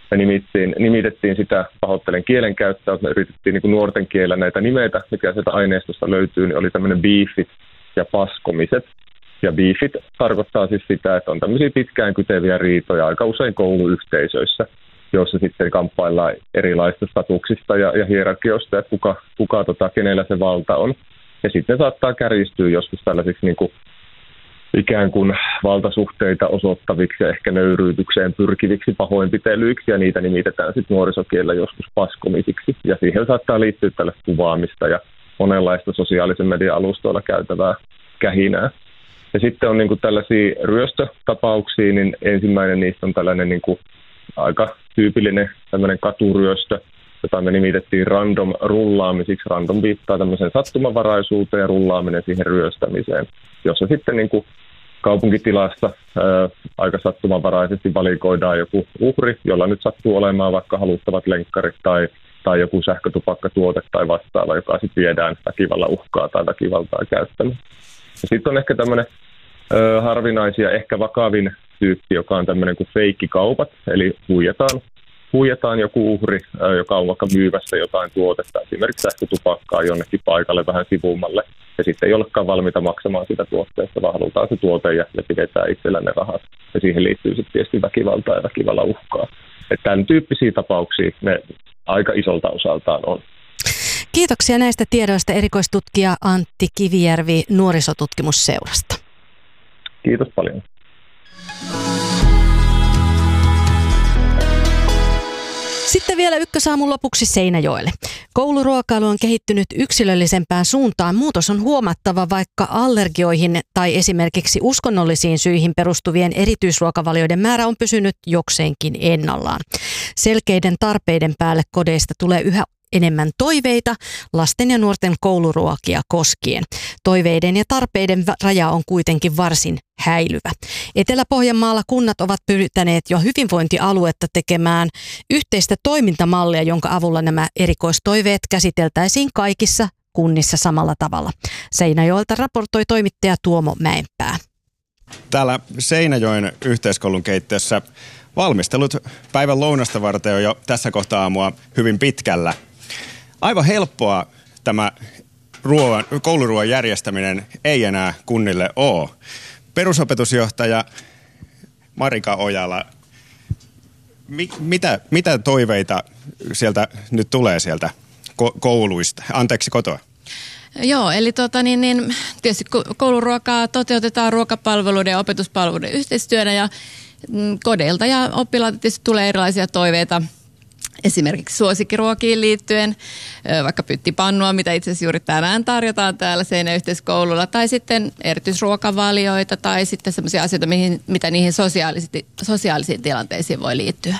Me nimitettiin sitä, pahoittelen kielenkäyttöä, me yritettiin niin kuin nuorten kielellä näitä nimeitä, mikä sieltä aineistosta löytyy, niin oli tämmöinen beefit ja paskomiset. Ja beefit tarkoittaa siis sitä, että on tämmöisiä pitkään kyteviä riitoja aika usein kouluyhteisöissä, joissa sitten kamppaillaan erilaisista statuksista ja hierarkioista, että kenellä se valta on. Ja sitten saattaa kärjistyä joskus tällaisiksi niin kuin ikään kuin valtasuhteita osoittaviksi ja ehkä nöyryytykseen pyrkiviksi pahoinpitelyiksi, ja niitä nimitetään sitten nuorisokielellä joskus paskomisiksi. Ja siihen saattaa liittyä tällaista kuvaamista ja monenlaista sosiaalisen median alustoilla käytävää kähinää. Ja sitten on niin kuin tällaisia ryöstötapauksia, niin ensimmäinen niistä on tällainen niin kuin aika tyypillinen tämmöinen katuryöstö, jota me nimitettiin random rullaamisiksi. Random viittaa tämmöiseen sattumanvaraisuuteen ja rullaaminen siihen ryöstämiseen, jossa sitten niin kuin kaupunkitilassa aika sattumanvaraisesti valikoidaan joku uhri, jolla nyt sattuu olemaan vaikka haluttavat lenkkarit tai joku sähkötupakkatuote tai vastaava, joka sitten viedään väkivallan uhkaa tai väkivaltaa käyttämään. Ja sitten on ehkä tämmöinen harvinaisia, ehkä vakavin tyyppi, joka on tämmöinen kuin feikkikaupat, eli huijataan joku uhri, joka on vaikka myyvässä jotain tuotetta, esimerkiksi sähkötupakkaa jonnekin paikalle vähän sivummalle, ja sitten ei olekaan valmiita maksamaan sitä tuotteesta, vaan halutaan se tuote ja pidetään itsellä ne rahat. Ja siihen liittyy sitten tietysti väkivaltaa ja väkivallan uhkaa. Että tämän tyyppisiä tapauksia ne aika isolta osaltaan on. Kiitoksia näistä tiedoista erikoistutkija Antti Kivijärvi Nuorisotutkimusseurasta. Kiitos paljon. Sitten vielä Ykkösaamun lopuksi Seinäjoelle. Kouluruokailu on kehittynyt yksilöllisempään suuntaan. Muutos on huomattava, vaikka allergioihin tai esimerkiksi uskonnollisiin syihin perustuvien erityisruokavalioiden määrä on pysynyt jokseenkin ennallaan. Selkeiden tarpeiden päälle kodeista tulee yhä enemmän toiveita lasten ja nuorten kouluruokia koskien. Toiveiden ja tarpeiden raja on kuitenkin varsin häilyvä. Etelä-Pohjanmaalla kunnat ovat pyytäneet jo hyvinvointialuetta tekemään yhteistä toimintamallia, jonka avulla nämä erikoistoiveet käsiteltäisiin kaikissa kunnissa samalla tavalla. Seinäjoelta raportoi toimittaja Tuomo Mäenpää. Täällä Seinäjoen yhteiskoulun keittiössä valmistelut päivän lounasta varten on jo tässä kohtaa aamua hyvin pitkällä. Aivan helppoa tämä kouluruoan järjestäminen ei enää kunnille ole. Perusopetusjohtaja Marika Ojala, mitä toiveita sieltä nyt tulee sieltä kouluista, kotoa? Joo, eli tietysti kouluruokaa toteutetaan ruokapalveluiden ja opetuspalveluiden yhteistyönä ja kodeilta ja oppilailta tietysti tulee erilaisia toiveita. Esimerkiksi suosikkiruokiin liittyen, vaikka pyttipannua, mitä itse asiassa juuri tänään tarjotaan täällä Seinäyhteiskoululla, tai sitten erityisruokavalioita, tai sitten sellaisia asioita, mitä niihin sosiaalisiin tilanteisiin voi liittyä.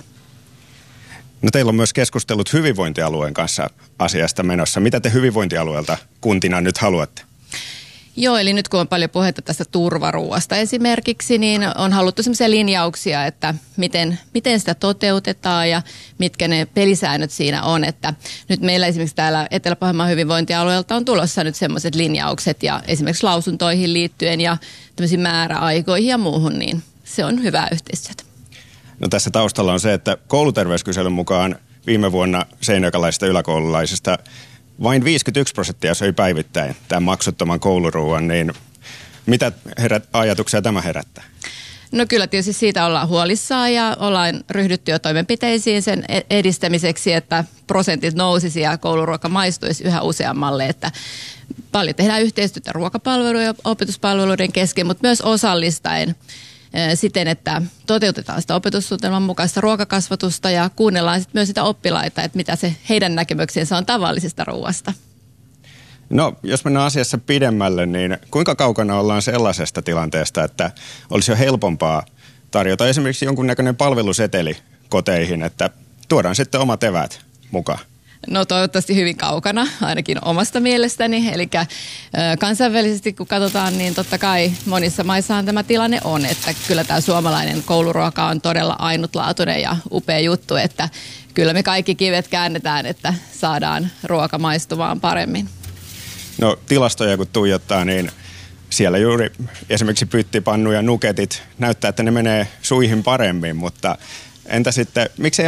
No teillä on myös keskustellut hyvinvointialueen kanssa asiasta menossa. Mitä te hyvinvointialueelta kuntina nyt haluatte? Joo, eli nyt kun on paljon puhetta tästä turvaruuasta esimerkiksi, niin on haluttu sellaisia linjauksia, että miten sitä toteutetaan ja mitkä ne pelisäännöt siinä on. Että nyt meillä esimerkiksi täällä Etelä-Pohjanmaan hyvinvointialueelta on tulossa nyt sellaiset linjaukset ja esimerkiksi lausuntoihin liittyen ja tämmöisiin määräaikoihin ja muuhun, niin se on hyvää yhteistyötä. No tässä taustalla on se, että kouluterveyskyselyn mukaan viime vuonna seinäjokalaisista yläkoululaisista vain 51% söi päivittäin tämän maksuttoman kouluruuan, niin mitä ajatuksia tämä herättää? No kyllä tietysti siitä ollaan huolissaan ja ollaan ryhdytty jo toimenpiteisiin sen edistämiseksi, että prosentit nousisi ja kouluruoka maistuisi yhä useammalle, että paljon tehdään yhteistyötä ruokapalvelujen ja opetuspalveluiden kesken, mutta myös osallistaen siten, että toteutetaan sitä opetussuunnitelman mukaista ruokakasvatusta ja kuunnellaan sitten myös sitä oppilaita, että mitä se heidän näkemyksensä on tavallisesta ruoasta. No, jos mennään asiassa pidemmälle, niin kuinka kaukana ollaan sellaisesta tilanteesta, että olisi jo helpompaa tarjota esimerkiksi jonkunnäköinen palveluseteli koteihin, että tuodaan sitten omat eväät mukaan? No toivottavasti hyvin kaukana, ainakin omasta mielestäni. Eli kansainvälisesti kun katsotaan, niin totta kai monissa maissahan tämä tilanne on, että kyllä tämä suomalainen kouluruoka on todella ainutlaatuinen ja upea juttu, että kyllä me kaikki kivet käännetään, että saadaan ruoka maistumaan paremmin. No tilastoja kun tuijottaa, niin siellä juuri esimerkiksi pyttipannu ja nuketit näyttää, että ne menee suihin paremmin, mutta entä sitten, miksi